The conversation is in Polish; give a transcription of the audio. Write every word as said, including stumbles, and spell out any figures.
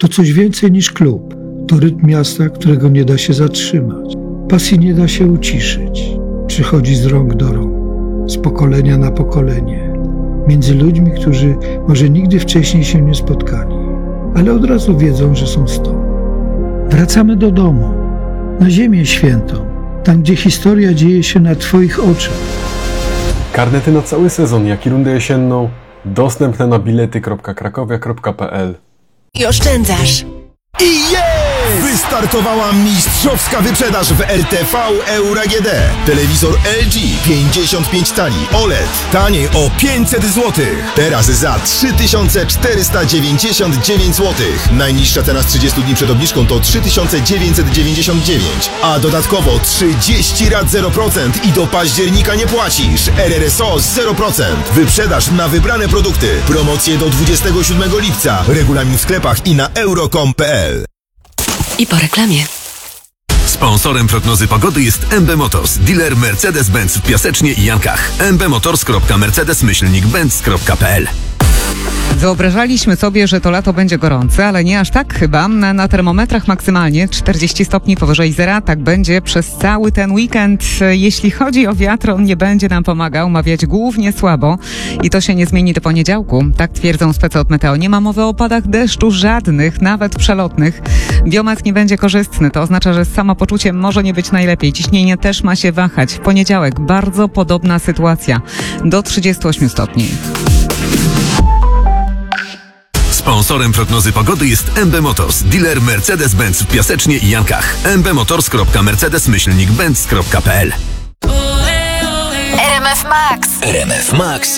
To coś więcej niż klub. To rytm miasta, którego nie da się zatrzymać. Pasji nie da się uciszyć. Przychodzi z rąk do rąk, z pokolenia na pokolenie. Między ludźmi, którzy może nigdy wcześniej się nie spotkali, ale od razu wiedzą, że są stąd. Wracamy do domu, na ziemię świętą, tam gdzie historia dzieje się na Twoich oczach. Karnety na cały sezon, jak i rundę jesienną, dostępne na bilety kropka krakowia kropka p l. I oszczędzasz. I jest! Wystartowała mistrzowska wyprzedaż w R T V Euro A G D. Telewizor L G pięćdziesiąt pięć cali O L E D taniej o pięćset złotych. Teraz za trzy tysiące czterysta dziewięćdziesiąt dziewięć złotych. Najniższa cena z trzydziestu dni przed obniżką to trzy tysiące dziewięćset dziewięćdziesiąt dziewięć. A dodatkowo trzydzieści rat zero procent i do października nie płacisz. R R S O zero procent. Wyprzedaż na wybrane produkty. Promocje do dwudziestego siódmego lipca. Regulamin w sklepach i na euro kropka com kropka p l. I po reklamie. Sponsorem prognozy pogody jest M B Motors, dealer Mercedes-Benz w Piasecznie i Jankach. mbmotors kropka mercedes myślnik benz kropka p l. Wyobrażaliśmy sobie, że to lato będzie gorące, ale nie aż tak chyba. Na, na termometrach maksymalnie czterdzieści stopni powyżej zera. Tak będzie przez cały ten weekend. Jeśli chodzi o wiatr, on nie będzie nam pomagał, ma wiać głównie słabo i to się nie zmieni do poniedziałku. Tak twierdzą specy od Meteo. Nie ma mowy o opadach deszczu żadnych, nawet przelotnych. Biometr nie będzie korzystny. To oznacza, że z samopoczuciem może nie być najlepiej. Ciśnienie też ma się wahać. W poniedziałek bardzo podobna sytuacja. Do trzydziestu ośmiu stopni. Sponsorem prognozy pogody jest M B Motors, dealer Mercedes-Benz w Piasecznie i Jankach. mbmotors kropka mercedes myślnik benz kropka p l. R M F Max. R M F Max